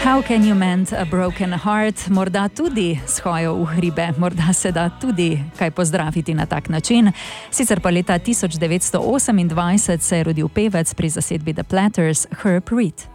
How can you mend a broken heart? Morda tudi s hojo v hribe, morda se da tudi kaj pozdraviti na tak način. Sicer pa leta 1928 se je rodil pevec pri zasedbi The Platters, Herb Reed.